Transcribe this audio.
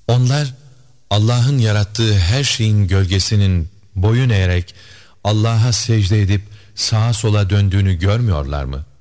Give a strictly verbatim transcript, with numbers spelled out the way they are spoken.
Onlar Allah'ın yarattığı her şeyin gölgesinin boyun eğerek Allah'a secde edip sağa sola döndüğünü görmüyorlar mı?